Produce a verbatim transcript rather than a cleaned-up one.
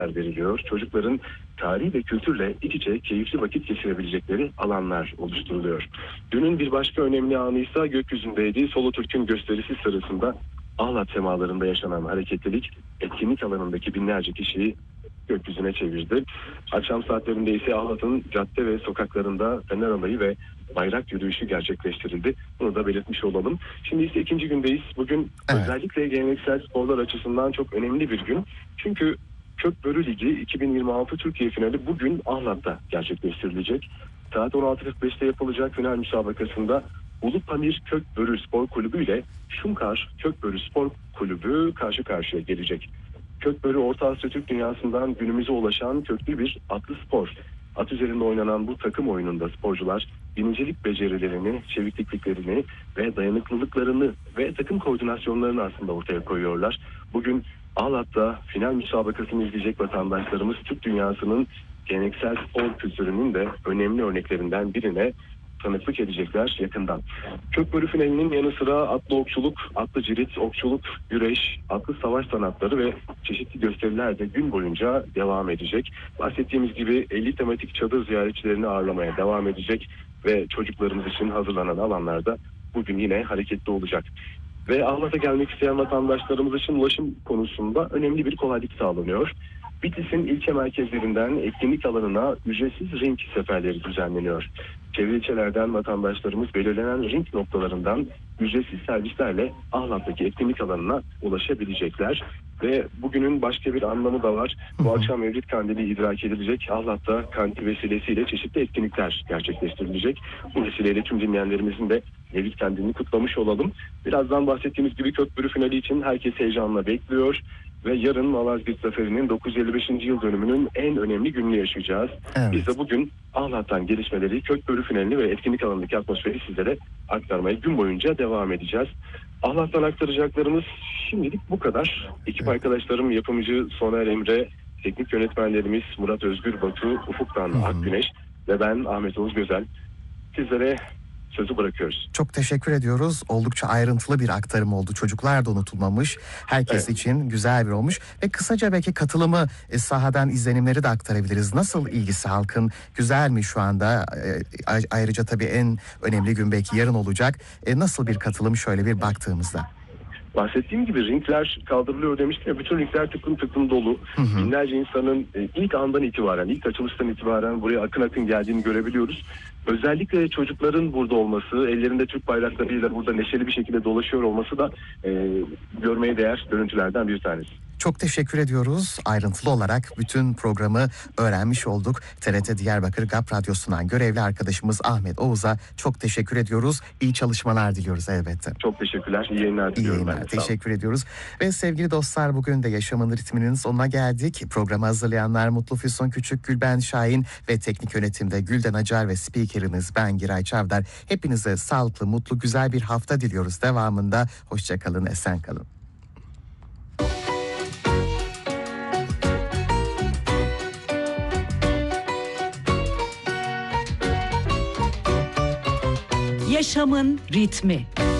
veriliyor. Çocukların tarih ve kültürle iç içe keyifli vakit geçirebilecekleri alanlar oluşturuluyor. Dünün bir başka önemli anı ise gökyüzündeydi. Solo Türk'ün gösterisi sırasında Ahlat semalarında yaşanan hareketlilik etkinlik alanındaki binlerce kişiyi gökyüzüne çevirdi. Akşam saatlerinde ise Ahlat'ın cadde ve sokaklarında fener alayı ve bayrak yürüyüşü gerçekleştirildi. Bunu da belirtmiş olalım. Şimdi ise ikinci gündeyiz. Bugün evet. özellikle geleneksel sporlar açısından çok önemli bir gün. Çünkü Kökbörü Ligi iki bin yirmi altı Türkiye finali bugün Ahlat'ta gerçekleştirilecek. Saat on altı kırk beşte yapılacak final müsabakasında Ulupamir Kökbörü Spor Kulübü ile Şunkar Kökbörü Spor Kulübü karşı karşıya gelecek. Kökbörü Orta Asya Türk dünyasından günümüze ulaşan köklü bir atlı spor. At üzerinde oynanan bu takım oyununda sporcular binicilik becerilerini, çevikliklerini ve dayanıklılıklarını ve takım koordinasyonlarını aslında ortaya koyuyorlar. Bugün Ahlat'ta final müsabakasını izleyecek vatandaşlarımız Türk dünyasının geleneksel spor kültürünün de önemli örneklerinden birine tanıklık edecekler yakından. Kökbörü finalinin yanı sıra atlı okçuluk, atlı cirit, okçuluk, güreş, atlı savaş sanatları ve çeşitli gösteriler de gün boyunca devam edecek. Bahsettiğimiz gibi elli tematik çadır ziyaretçilerini ağırlamaya devam edecek ve çocuklarımız için hazırlanan alanlarda bugün yine hareketli olacak. Ve Ahlat'a gelmek isteyen vatandaşlarımız için ulaşım konusunda önemli bir kolaylık sağlanıyor. Bitlis'in ilçe merkezlerinden etkinlik alanına ücretsiz ring seferleri düzenleniyor. Çevre ilçelerden vatandaşlarımız belirlenen ring noktalarından ücretsiz servislerle Ahlat'taki etkinlik alanına ulaşabilecekler. Ve bugünün başka bir anlamı da var. Bu hı hı. akşam Mevlid Kandili idrak edilecek. Ahlat'ta kandil vesilesiyle çeşitli etkinlikler gerçekleştirilecek. Bu vesileyle tüm dinleyenlerimizin de Mevlid Kandilini kutlamış olalım. Birazdan bahsettiğimiz gibi Kökbörü finali için herkes heyecanla bekliyor. Ve yarın Malazgirt Zaferi'nin dokuz yüz elli beşinci yıl dönümünün en önemli gününü yaşayacağız. Evet. Biz de bugün Ahlat'tan gelişmeleri, Kökbörü finalini ve etkinlik alanındaki atmosferi sizlere aktarmaya gün boyunca devam edeceğiz. Ahlat'tan aktaracaklarımız şimdilik bu kadar. Ekip evet. arkadaşlarım, yapımcı Soner Emre, teknik yönetmenlerimiz Murat Özgür Batu, Ufuk'tan Hı-hı. Akgüneş ve ben Ahmet Oğuz Gözel. Sizlere sözü bırakıyoruz. Çok teşekkür ediyoruz. Oldukça ayrıntılı bir aktarım oldu. Çocuklar da unutulmamış. Herkes evet. için güzel bir olmuş. Ve kısaca belki katılımı, e, sahadan izlenimleri de aktarabiliriz. Nasıl ilgisi halkın? Güzel mi şu anda? E, ayrıca tabii en önemli gün belki yarın olacak. E, nasıl bir katılım şöyle bir baktığımızda? Bahsettiğim gibi ringler kaldırılıyor demiştim ya, bütün ringler tıklım tıklım dolu. Hı hı. Binlerce insanın ilk andan itibaren, ilk açılıştan itibaren buraya akın akın geldiğini görebiliyoruz. Özellikle çocukların burada olması, ellerinde Türk bayraklarıyla burada neşeli bir şekilde dolaşıyor olması da e, görmeye değer görüntülerden bir tanesi. Çok teşekkür ediyoruz. Ayrıntılı olarak bütün programı öğrenmiş olduk. T R T Diyarbakır G A P Radyosu'ndan görevli arkadaşımız Ahmet Oğuz'a çok teşekkür ediyoruz. İyi çalışmalar diliyoruz elbette. Çok teşekkürler. İyi yayınlar diliyorum. İyi yayınlar. Teşekkür ediyoruz. Ve sevgili dostlar, bugün de Yaşamın Ritminin sonuna geldik. Programı hazırlayanlar Mutlu Füsun Küçük, Gülben Şahin ve teknik yönetimde Gülden Acar ve spikeriniz ben Giray Çavdar. Hepinize sağlıklı, mutlu, güzel bir hafta diliyoruz. Devamında hoşça kalın, esen kalın. Yaşamın ritmi.